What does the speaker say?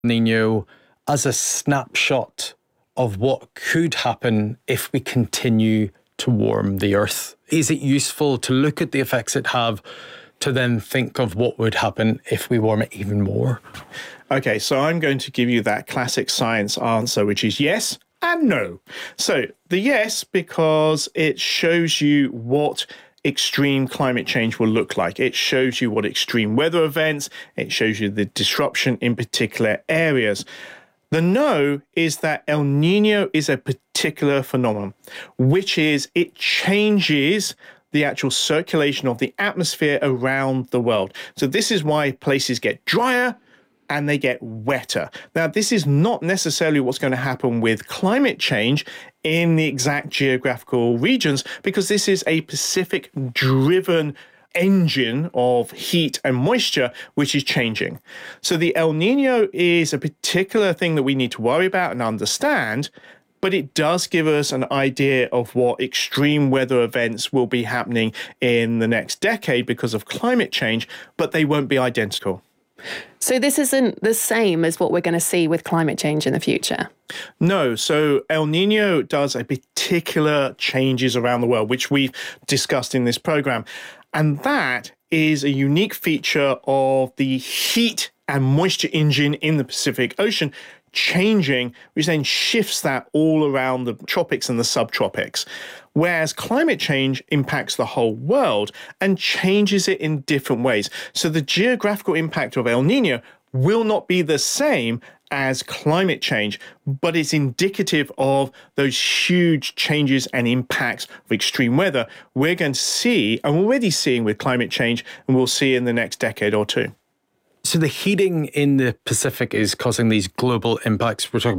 Nino as a snapshot of what could happen if we continue to warm the Earth? Is it useful to look at the effects it have to then think of what would happen if we warm it even more? Okay, so I'm going to give you that classic science answer, which is yes and no. So the yes, because it shows you what extreme climate change will look like. It shows you what extreme weather events, it shows you the disruption in particular areas. The no is that El Nino is a particular phenomenon, which is it changes the actual circulation of the atmosphere around the world. So this is why places get drier and they get wetter. Now, this is not necessarily what's going to happen with climate change in the exact geographical regions, because this is a Pacific-driven engine of heat and moisture, which is changing. So the El Nino is a particular thing that we need to worry about and understand, but it does give us an idea of what extreme weather events will be happening in the next decade because of climate change, but they won't be identical. So this isn't the same as what we're going to see with climate change in the future? No. So El Nino does a particular changes around the world, which we've discussed in this program. And that is a unique feature of the heat and moisture engine in the Pacific Ocean changing, which then shifts that all around the tropics and the subtropics. Whereas climate change impacts the whole world and changes it in different ways. So the geographical impact of El Nino will not be the same as climate change, but it's indicative of those huge changes and impacts of extreme weather we're going to see, and we're already seeing with climate change, and we'll see in the next decade or two. So the heating in the Pacific is causing these global impacts. We're talking